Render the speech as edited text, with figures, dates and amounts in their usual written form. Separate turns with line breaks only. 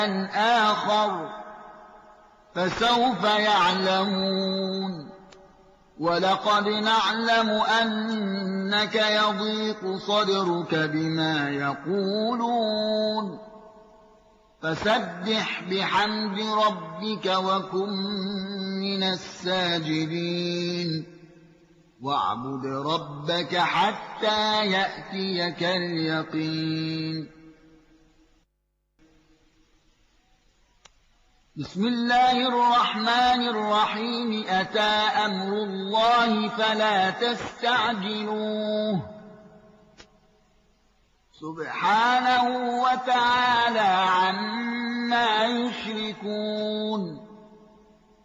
آخر فسوف يعلمون ولقد نعلم أنك يضيق صدرك بما يقولون فسبح بحمد ربك وكن من الساجدين واعبد ربك حتى يأتيك اليقين بسم الله الرحمن الرحيم أتى أمر الله فلا تستعجلوه سبحانه وتعالى عما يشركون